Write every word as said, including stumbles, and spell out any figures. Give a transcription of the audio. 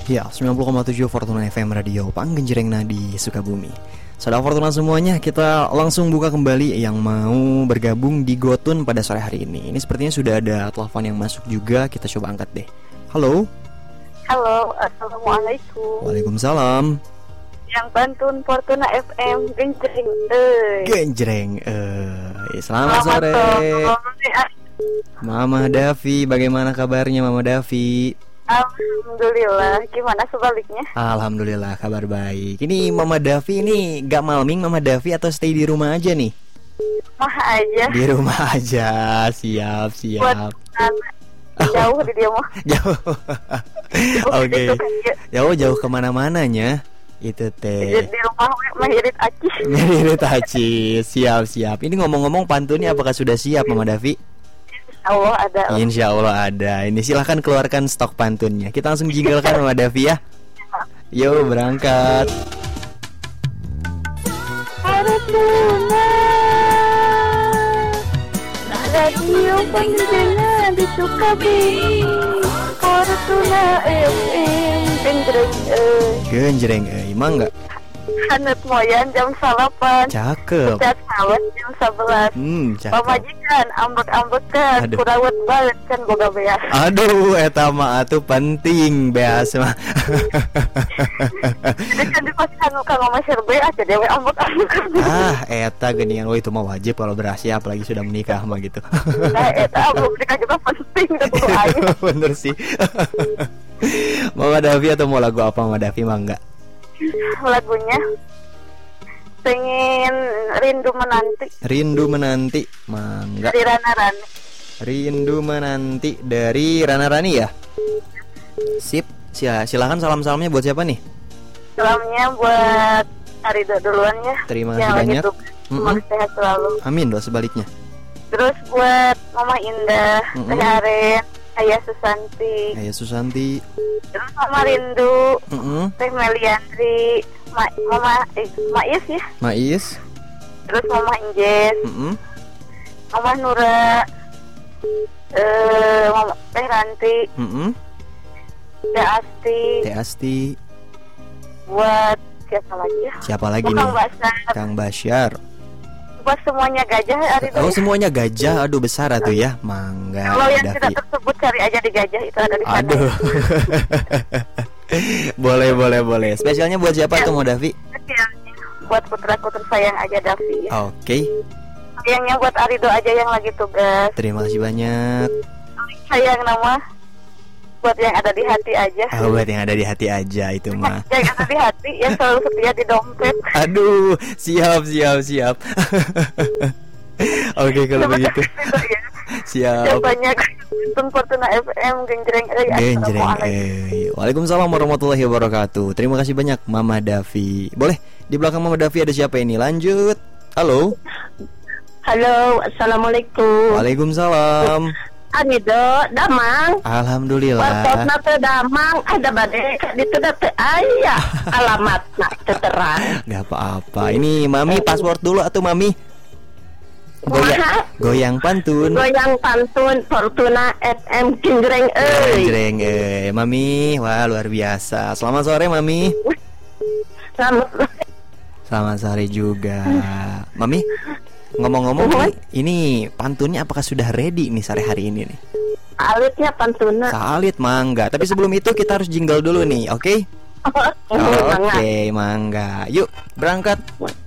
Ya, sembilan puluh koma tujuh Fortuna F M Radio Panggenjreng Nadi Sukabumi. Saudara Fortuna semuanya, kita langsung buka kembali yang mau bergabung di Gotun pada sore hari ini. Ini sepertinya sudah ada telepon yang masuk juga, kita coba angkat deh. Halo. Halo, assalamualaikum. Waalaikumsalam. Yang Bantun Fortuna F M Genjreng eh. Genjreng eh. Selamat, Selamat sore. sore. Mama Davi, bagaimana kabarnya Mama Davi? Alhamdulillah, gimana sebaliknya? Alhamdulillah, kabar baik. Ini Mama Davi ini gak malming Mama Davi atau stay di rumah aja nih? Rumah aja. Di rumah aja, siap, siap. Buat jauh di dia mah. Jauh. Oke. Jauh jauh kemana-mananya? Itu teh. Di rumah Mahirit Aci. Mahirit Aci, siap, siap. Ini ngomong-ngomong pantunnya apakah sudah siap Mama Davi? Allah ada. Insya Allah ada. Ini silahkan keluarkan stok pantunnya. Kita langsung jinggalkan Mama Davi ya. Yo berangkat. Fortuna Radio Panggenjreng di Sukabumi. Fortuna F M Genjreng eh. Genjreng eh, emang enggak? Hanet moyan jam salapan. Cakep. Pucat sawet jam sebelas. Hmm, cakep. Pamajikan ambek-ambekan kurawat balet kan boga beas. Aduh, eta mah atuh penting beas mah. Jadi kan di pas anu kang ngomong serbe aja dewe ambek-ambekan. Ah, eta geuningan we itu mah wajib kalau berhasil apalagi sudah menikah mah gitu. Nah, eta ambek menikah juga penting tuh aing. Bener sih. Mama Davi atau mau lagu apa Mama Davi mah enggak? Lagunya pengen rindu menanti. Rindu menanti, mangga. Dari Rana Rani. Rindu menanti dari Rana Rani ya. Sip, Sil- silakan salam-salamnya buat siapa nih? Salamnya buat Arido duluan ya. Terima kasih banyak. Semoga sehat selalu. Amin, doa sebaliknya. Terus buat Mama Indah, Teh Aren, Ayah Susanti. Ayah Susanti. Terus Mama Rindu, Mm-mm. Teh Meliandri, Ma, Mama eh, Mais ya. Mais. Terus Mama Injes, Mm-mm. Mama Nura, eh, Mama Teh Ranti, Mm-mm. Teh Asti. Teh Asti. Buat siapa lagi ya? Siapa lagi Bukan nih? Kang Basyar. Kang Basyar. Buat semuanya gajah hari itu. Oh, Ya. semuanya gajah. Aduh, besar atuh ya. Mangga. Kalau yang Davi. tidak tersebut cari aja di gajah itu ada di sana. Aduh. Boleh, boleh, boleh. Spesialnya buat siapa Ya. tuh Mau Davi? Spesialnya buat putraku tersayang aja Davi. Ya. Oke. Sayangnya buat Arido aja yang lagi tugas. Terima kasih banyak. Sayang nama buat yang ada di hati aja. Oh, buat yang ada di hati aja itu mah. Yang ada di hati yang selalu setia di dompet. Aduh, siap, siap, siap. Oke, kalau begitu. Siap. Banyak Fortuna F M Genjreng eh. Genjreng eh. Waalaikumsalam warahmatullahi wabarakatuh. Terima kasih banyak Mama Davi. Boleh di belakang Mama Davi ada siapa ini? Lanjut. Halo. Halo, assalamualaikum. Waalaikumsalam. Arido, damang. Alhamdulillah. Wartosna teu damang, ada bade di teu teu aya alamatna teu terang. Gak apa-apa. Ini Mami password dulu atau Mami? Goyang, goyang pantun. Goyang pantun Fortuna F M Genjreng euy. Genjreng eh. Mami, wah luar biasa. Selamat sore Mami. Selamat Selamat sore juga. Mami, ngomong-ngomong nih, ini pantunnya apakah sudah ready nih sore hari ini nih? Alitnya pantuna. Salit mangga. Tapi sebelum itu kita harus jingle dulu nih, oke? Okay? Oke, okay, mangga. Yuk, berangkat.